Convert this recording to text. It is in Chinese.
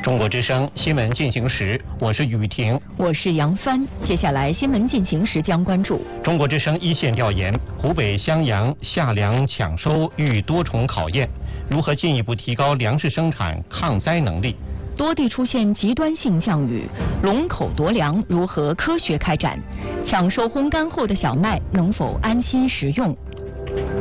中国之声新闻进行时，我是雨婷， 我是杨帆。接下来新闻进行时将关注中国之声一线调研：湖北襄阳夏粮抢收遇多重考验，如何进一步提高粮食生产抗灾能力？ 多地出现极端性降雨，龙口夺粮如何科学开展？抢收烘干后的小麦能否安心食用？